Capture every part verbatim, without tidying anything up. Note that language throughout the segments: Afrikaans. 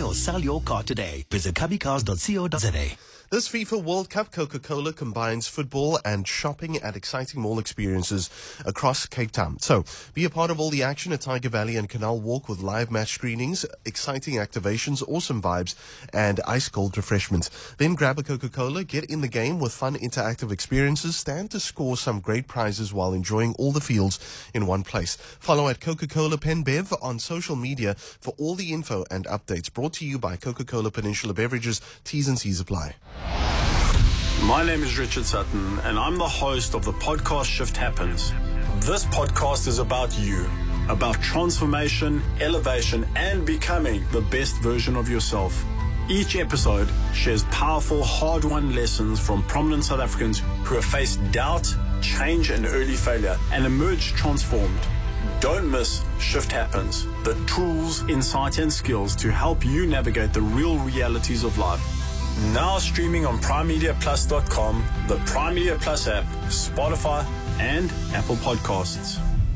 or sell your car today. Visit cubby cars dot co dot za. This FIFA World Cup, Coca-Cola combines football and shopping at exciting mall experiences across Cape Town. So, be a part of all the action at Tiger Valley and Canal Walk with live match screenings, exciting activations, awesome vibes, and ice-cold refreshments. Then grab a Coca-Cola, get in the game with fun interactive experiences, stand to score some great prizes while enjoying all the fields in one place. Follow at Coca-Cola PenBev on social media for all the info and updates. Brought to you by Coca-Cola Peninsula Beverages. T's and C's apply. My name is Richard Sutton, and I'm the host of the podcast Shift Happens. This podcast is about you, about transformation, elevation, and becoming the best version of yourself. Each episode shares powerful, hard-won lessons from prominent South Africans who have faced doubt, change, and early failure, and emerged transformed. Don't miss Shift Happens, the tools, insight, and skills to help you navigate the real realities of life. Now streaming on prime media plus dot com, the Prime Media Plus app, Spotify, and Apple Podcasts.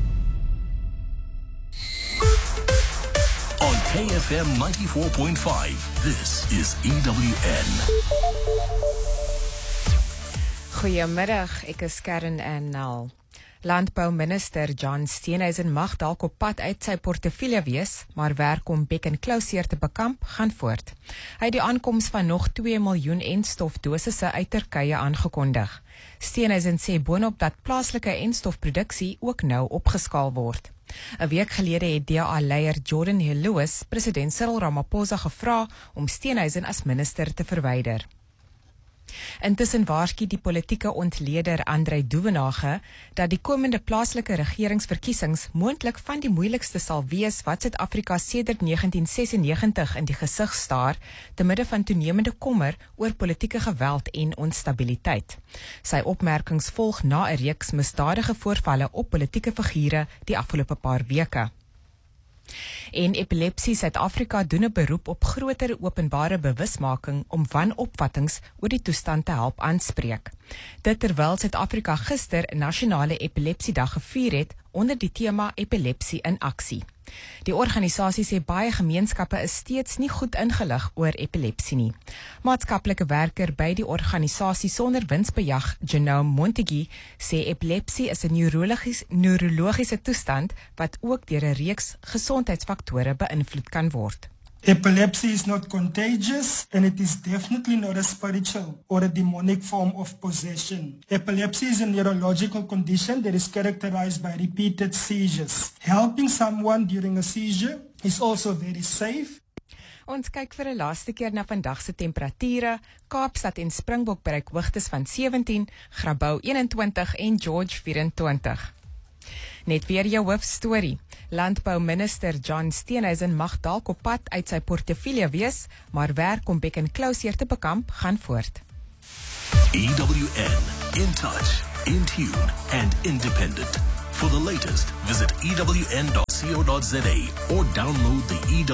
On K F M ninety-four point five, this is E W N. Goeiemiddag, ek is Karen Annal. Landbouminister John Steenhuisen mag dalk op pad uit sy portefeulje wees, maar werk om Beck en Close te bekamp gaan voort. Hy het die aankoms van nog twee miljoen enstofdosisse uit Turkye aangekondig. Steenhuisen sê boonop dat plaaslike enstofproduksie ook nou opgeskaal word. 'n Week gelede het D A leier Jordan Hill Lewis president Cyril Ramaphosa gevra om Steenhuisen as minister te verwyder. Intussen waarsku die politieke ontleder Andrei Duvenage dat die komende plaaslike regeringsverkiesings moontlik van die moeilikste sal wees wat Suid-Afrika sedert negentien sesennegentig in die gesig staar, te midde van toenemende kommer oor politieke geweld en onstabiliteit. Sy opmerkings volg na 'n reeks misdadige voorvalle op politieke figure die afgelope paar weke. En Epilepsie Suid-Afrika doen 'n beroep op groter openbare bewusmaking om wanopvattings oor die toestand te help aanspreek. Dit terwyl Suid-Afrika gister Nasionale Epilepsiedag gevier het onder die tema Epilepsie in aksie. Die organisasie sê baie gemeenskappe is steeds nie goed ingelig oor epilepsie nie. Maatskaplike werker by die organisasie sonder winsbejag, Genome Montague, sê epilepsie is 'n neurologies, neurologiese toestand wat ook deur 'n reeks gesondheidsfaktore beïnvloed kan word. Epilepsy is not contagious, and it is definitely not a spiritual or a demonic form of possession. Epilepsy is a neurological condition that is characterized by repeated seizures. Helping someone during a seizure is also very safe. Ons kyk vir 'n laaste keer na vandag se temperature. Kaapstad en Springbok bereik hoogtes van sewentien, Grabouw eenentwintig en George vyf-en-twintig. Net weer jou hoofstorie. Landbouminister John Steenhuisen mag dalk op pad uit sy portefeulje wees, maar werk om Beck en Close te bekamp gaan voort. E W N, in touch, in tune, and independent. For the latest, visit E W N dot co dot za or download the E W N